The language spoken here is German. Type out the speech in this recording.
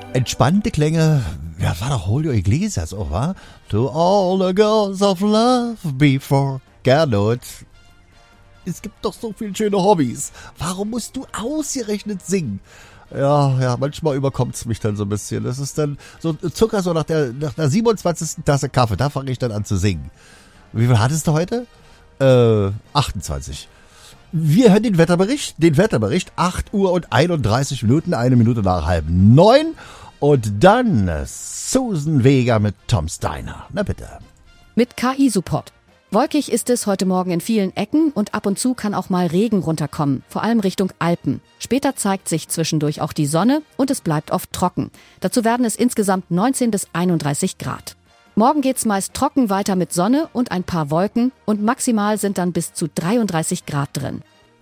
Entspannte Klänge, ja, das war doch Julio Iglesias auch, wa? To all the girls of love before Gernot. Es gibt doch so viele schöne Hobbys. Warum musst du ausgerechnet singen? Ja, manchmal überkommt's mich dann so ein bisschen. Das ist dann so Zucker so nach der 27. Tasse Kaffee. Da fange ich dann an zu singen. Wie viel hattest du heute? 28. Wir hören den Wetterbericht, 8 Uhr und 31 Minuten, 1 Minute nach 8:30. Und dann Susan Vega mit Tom Steiner. Na bitte. Mit KI-Support. Wolkig ist es heute Morgen in vielen Ecken und ab und zu kann auch mal Regen runterkommen, vor allem Richtung Alpen. Später zeigt sich zwischendurch auch die Sonne und es bleibt oft trocken. Dazu werden es insgesamt 19 bis 31 Grad. Morgen geht's meist trocken weiter mit Sonne und ein paar Wolken und maximal sind dann bis zu 33 Grad drin.